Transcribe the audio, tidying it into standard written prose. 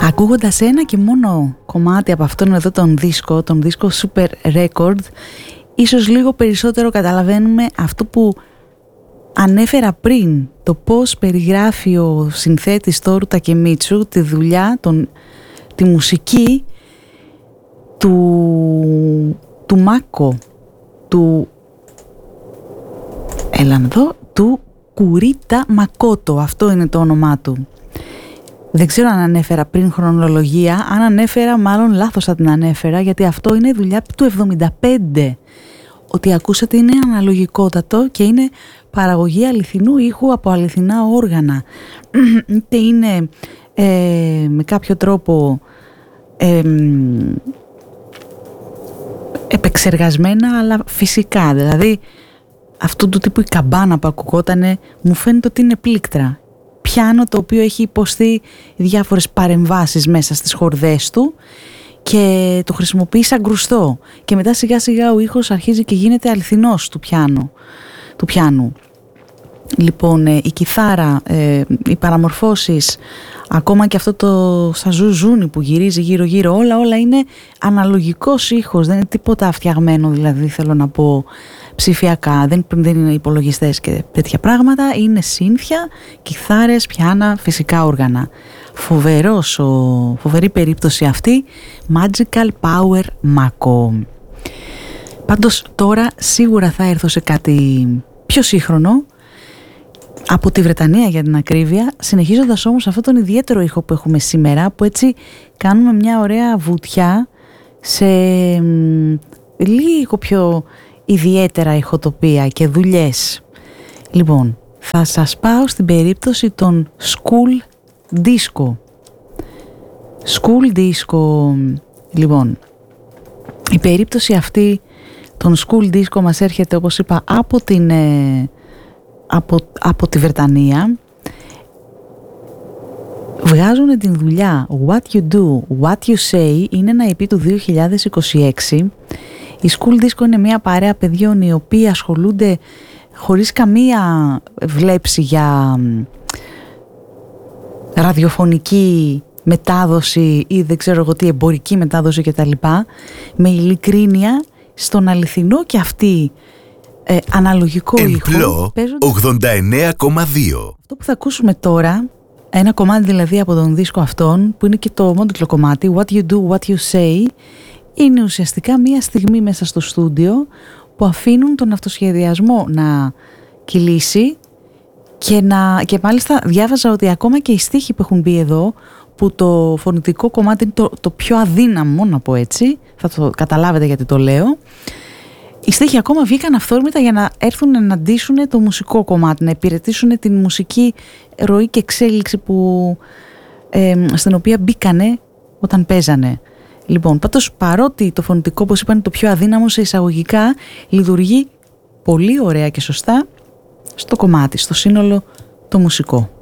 Ακούγοντας ένα και μόνο κομμάτι από αυτόν εδώ τον δίσκο Super Record, ίσως λίγο περισσότερο καταλαβαίνουμε αυτό που ανέφερα πριν, το πώς περιγράφει ο συνθέτης Τόρου Τακεμίτσου τη δουλειά, τη μουσική του Μάκο, του Κουρίτα Μακότο, αυτό είναι το όνομά του. Δεν ξέρω αν ανέφερα πριν χρονολογία, αν ανέφερα μάλλον λάθος θα την ανέφερα, γιατί αυτό είναι δουλειά του 75. Ότι ακούσατε είναι αναλογικότατο και είναι παραγωγή αληθινού ήχου από αληθινά όργανα. Είτε είναι με κάποιο τρόπο επεξεργασμένα, αλλά φυσικά. Δηλαδή αυτού του τύπου η καμπάνα που ακουγότανε μου φαίνεται ότι είναι πλήκτρα. Πιάνο το οποίο έχει υποστεί διάφορες παρεμβάσεις μέσα στις χορδές του και το χρησιμοποιεί σαν γκρουστό. Και μετά σιγά σιγά ο ήχος αρχίζει και γίνεται αληθινός του πιάνου. Λοιπόν, η κιθάρα, οι παραμορφώσεις, ακόμα και αυτό το σαζουζούνι που γυρίζει γύρω γύρω, όλα είναι αναλογικός ήχος, δεν είναι τίποτα φτιαγμένο, δηλαδή θέλω να πω ψηφιακά, δεν είναι υπολογιστές και τέτοια πράγματα, είναι σύνθια, κιθάρες, πιάνα, φυσικά όργανα. Φοβερή περίπτωση αυτή, Magical Power Mako. Πάντως τώρα σίγουρα θα έρθω σε κάτι πιο σύγχρονο, από τη Βρετανία για την ακρίβεια, συνεχίζοντας όμως αυτόν τον ιδιαίτερο ήχο που έχουμε σήμερα, που έτσι κάνουμε μια ωραία βουτιά σε λίγο πιο ιδιαίτερα ηχοτοπία και δουλειές. Λοιπόν, θα σας πάω στην περίπτωση των School Disco. School Disco, λοιπόν, η περίπτωση αυτή των School Disco μας έρχεται, όπως είπα, από τη Βρετανία. Βγάζουν την δουλειά What You Do, What You Say, είναι ένα EP του 2026. Η School Disco είναι μια παρέα παιδιών οι οποίοι ασχολούνται χωρίς καμία βλέψη για ραδιοφωνική μετάδοση ή δεν ξέρω εγώ τι, εμπορική μετάδοση κτλ. Με ειλικρίνεια στον αληθινό και αυτή αναλογικό ήχο. 89,2. Αυτό που θα ακούσουμε τώρα, ένα κομμάτι δηλαδή από τον δίσκο αυτόν, που είναι και το μόντικλο κομμάτι, What You Do, What You Say, είναι ουσιαστικά μία στιγμή μέσα στο στούντιο που αφήνουν τον αυτοσχεδιασμό να κυλήσει και μάλιστα διάβαζα ότι ακόμα και οι στίχοι που έχουν μπει εδώ, που το φωνητικό κομμάτι είναι το πιο αδύναμο, να πω έτσι, θα το καταλάβετε γιατί το λέω, οι στίχοι ακόμα βγήκαν αυθόρμητα για να έρθουν να εναντίσουν το μουσικό κομμάτι, να υπηρετήσουν την μουσική ροή και εξέλιξη στην οποία μπήκανε όταν παίζανε. Λοιπόν, πάντως παρότι το φωνητικό, όπως είπαν, το πιο αδύναμο σε εισαγωγικά, λειτουργεί πολύ ωραία και σωστά στο κομμάτι, στο σύνολο το μουσικό.